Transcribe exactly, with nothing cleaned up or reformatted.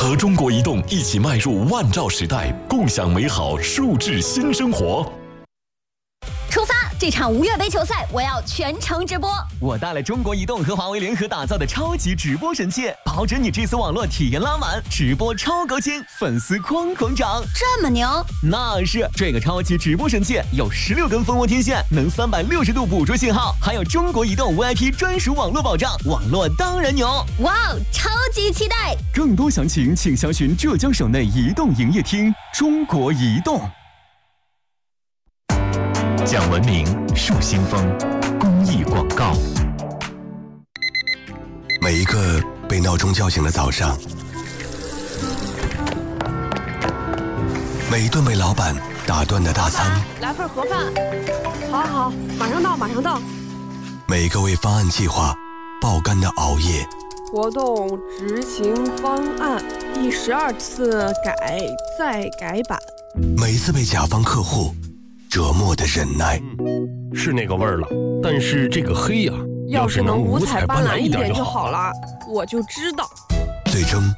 和中国移动一起迈入万兆时代，共享美好数字新生活。 出发！这场无越杯球赛，我要全程直播。 我带了中国移动和华为联合打造的超级直播神器，保准你这次网络体验拉满，直播超高清，粉丝哐哐涨。 这么牛？ 那是，这个超级直播神器有十六根蜂窝天线，能三百六十度捕捉信号，还有中国移动 V I P 专属网络保障，网络当然牛。 哇哦，超级期待！ 更多详情请详询浙江省内移动营业厅。中国移动。 讲文明，树新风，公益广告。 每一个被闹钟叫醒的早上，每一顿被老板打断的大餐， 来份盒饭。好好，马上到，马上到。 每一个为方案计划爆肝的熬夜。 活动执行方案第十二次改再改版。 每一次被甲方客户折磨的忍耐。 嗯，是那个味儿了，但是这个黑呀、啊， 要是能五彩斑斓一点就好了，我就知道。 最终